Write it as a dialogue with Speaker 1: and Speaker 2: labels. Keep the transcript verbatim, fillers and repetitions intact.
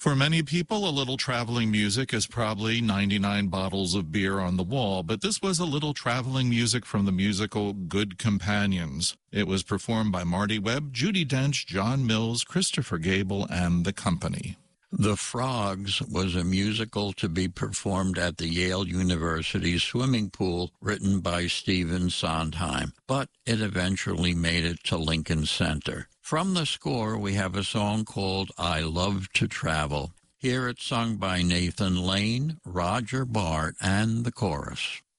Speaker 1: For many people, a little traveling music is probably ninety-nine bottles of beer on the wall, but this was a little traveling music from the musical Good Companions. It was performed by Marty Webb, Judi Dench, John Mills, Christopher Gable, and the company.
Speaker 2: The Frogs was a musical to be performed at the Yale University swimming pool written by Stephen Sondheim, but it eventually made it to Lincoln Center. From the score, we have a song called I Love to Travel. Here it's sung by Nathan Lane, Roger Bart, and the chorus.